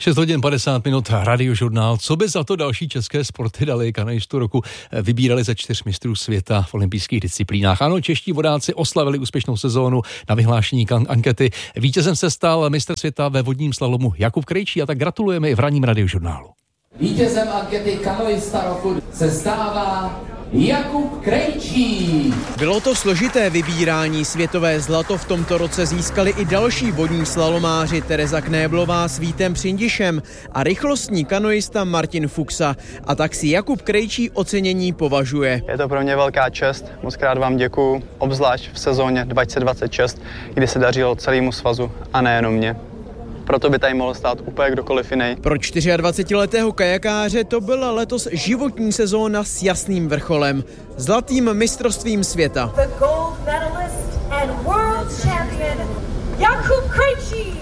6 hodin 50 minut, Radiožurnál. Co by za to další české sporty dali kanoistu roku? Vybírali ze 4 mistrů světa v olympijských disciplínách. Ano, čeští vodáci oslavili úspěšnou sezónu na vyhlášení ankety. Vítězem se stal mistr světa ve vodním slalomu Jakub Krejčí a tak gratulujeme i v ranním Radiožurnálu. Vítězem ankety kanoista roku se stává Jakub Krejčí. Bylo to složité vybírání. Světové zlato v tomto roce získali i další vodní slalomáři Tereza Knéblová s Vítem Přindišem a rychlostní kanoista Martin Fuxa. A tak si Jakub Krejčí ocenění považuje. Je to pro mě velká čest, moc krát vám děkuju, obzvlášť v sezóně 2026, kdy se dařilo celému svazu a nejenom mě. Proto by tady mohl stát úplně kdokoliv jiný. Pro 24letého kajakáře to byla letos životní sezóna s jasným vrcholem. Zlatým mistrovstvím světa. The gold medalist and world champion Jakub Krejčí.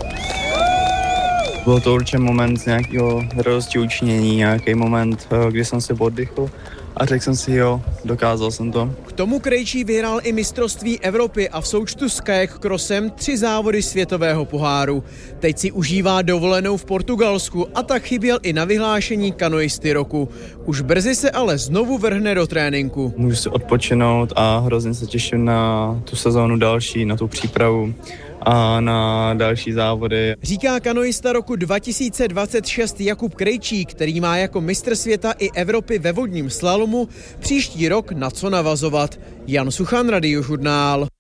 Byl to určitě moment nějakého radosti učinění, nějaký moment, kdy jsem si oddychl a řekl jsem si, jo, dokázal jsem to. K tomu Krejčí vyhrál i mistrovství Evropy a v součtu s kayak crossem 3 závody světového poháru. Teď si užívá dovolenou v Portugalsku a tak chyběl i na vyhlášení kanoisty roku. Už brzy se ale znovu vrhne do tréninku. Můžu si odpočinout a hrozně se těším na tu sezónu další, na tu přípravu a na další závody. Říká kanoista roku 2026 Jakub Krejčí, který má jako mistr světa i Evropy ve vodním slalomu příští rok na co navazovat. Jan Suchan, Radiožurnál.